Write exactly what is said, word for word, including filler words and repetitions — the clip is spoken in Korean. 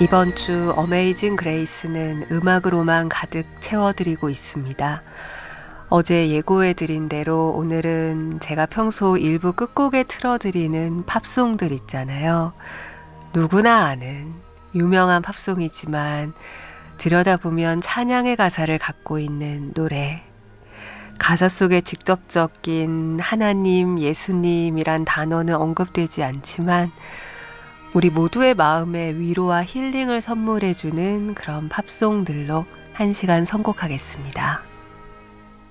이번 주 어메이징 그레이스는 음악으로만 가득 채워드리고 있습니다. 어제 예고해드린 대로 오늘은 제가 평소 일부 끝곡에 틀어드리는 팝송들 있잖아요. 누구나 아는 유명한 팝송이지만 들여다보면 찬양의 가사를 갖고 있는 노래. 가사 속에 직접적인 하나님, 예수님이란 단어는 언급되지 않지만 우리 모두의 마음에 위로와 힐링을 선물해주는 그런 팝송들로 한 시간 선곡하겠습니다.